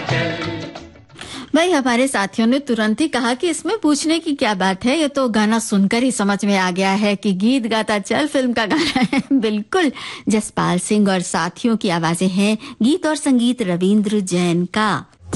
भाई हमारे साथियों ने तुरंत ही कहा कि इसमें पूछने की क्या बात है, ये तो गाना सुनकर ही समझ में आ गया है कि गीत गाता चल फिल्म का गाना है। बिल्कुल, जसपाल सिंह और साथियों की आवाजें हैं, गीत और संगीत रविंद्र जैन का।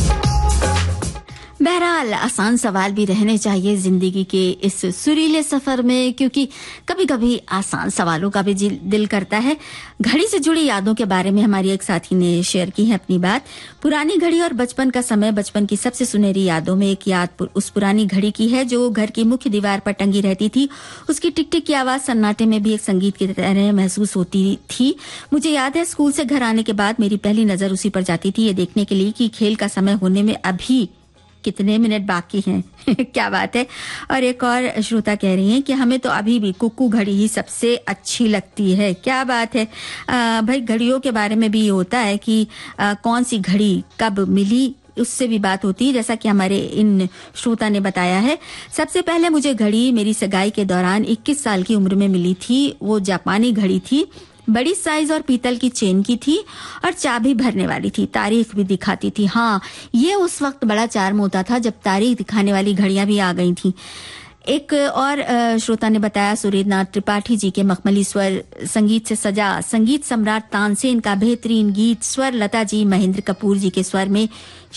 बहरहाल आसान सवाल भी रहने चाहिए जिंदगी के इस सुरीले सफर में, क्योंकि कभी कभी आसान सवालों का भी दिल करता है। घड़ी से जुड़ी यादों के बारे में हमारी एक साथी ने शेयर की है अपनी बात। पुरानी घड़ी और बचपन का समय, बचपन की सबसे सुनहरी यादों में एक याद उस पुरानी घड़ी की है जो घर की मुख्य दीवार पर टंगी रहती थी। उसकी टिक टिक की आवाज सन्नाटे में भी एक संगीत की तरह महसूस होती थी। मुझे याद है स्कूल से घर आने के बाद मेरी पहली नजर उसी पर जाती थी, ये देखने के लिए कि खेल का समय होने में अभी कितने मिनट बाकी हैं। क्या बात है। और एक और श्रोता कह रही हैं कि हमें तो अभी भी कुक्कू घड़ी ही सबसे अच्छी लगती है। क्या बात है। भाई घड़ियों के बारे में भी ये होता है कि कौन सी घड़ी कब मिली, उससे भी बात होती है, जैसा कि हमारे इन श्रोता ने बताया है। सबसे पहले मुझे घड़ी मेरी सगाई के दौरान 21 साल की उम्र में मिली थी। वो जापानी घड़ी थी, बड़ी साइज और पीतल की चेन की थी और चाबी भरने वाली थी, तारीख भी दिखाती थी। हाँ, ये उस वक्त बड़ा चार्म होता था जब तारीख दिखाने वाली घड़ियां भी आ गई थी। एक और श्रोता ने बताया सुरेंद्रनाथ त्रिपाठी जी के मखमली स्वर संगीत से सजा संगीत सम्राट तानसेन का बेहतरीन गीत, स्वर लता जी, महेंद्र कपूर जी के स्वर में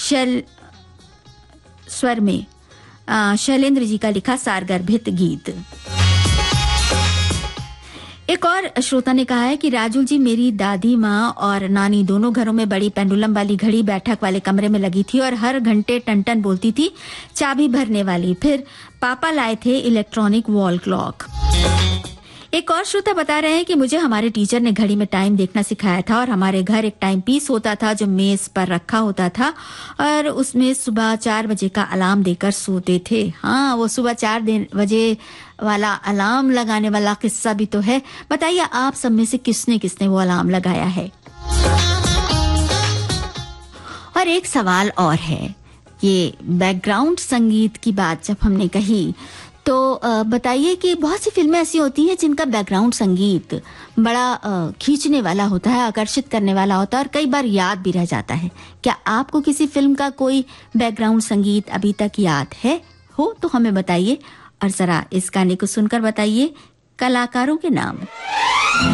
शैलेंद्र जी का लिखा सारगर्भित गीत। एक और श्रोता ने कहा है कि राजुल जी, मेरी दादी माँ और नानी दोनों घरों में बड़ी पेंडुलम वाली घड़ी बैठक वाले कमरे में लगी थी और हर घंटे टन टन बोलती थी, चाबी भरने वाली। फिर पापा लाए थे इलेक्ट्रॉनिक वॉल क्लॉक। एक और श्रोता बता रहे हैं कि मुझे हमारे टीचर ने घड़ी में टाइम देखना सिखाया था और हमारे घर एक टाइम पीस होता था जो मेज पर रखा होता था और उसमें सुबह 4 बजे का अलार्म देकर सोते थे। हाँ, वो सुबह 4 बजे वाला अलार्म लगाने वाला किस्सा भी तो है। बताइए आप सब में से किसने किसने वो अलार्म लगाया है। और एक सवाल और है, ये बैकग्राउंड संगीत की बात जब हमने कही तो बताइए कि बहुत सी फिल्में ऐसी होती हैं जिनका बैकग्राउंड संगीत बड़ा खींचने वाला होता है, आकर्षित करने वाला होता है और कई बार याद भी रह जाता है। क्या आपको किसी फिल्म का कोई बैकग्राउंड संगीत अभी तक याद है हो तो हमें बताइए और जरा इस गाने को सुनकर बताइए कलाकारों के नाम।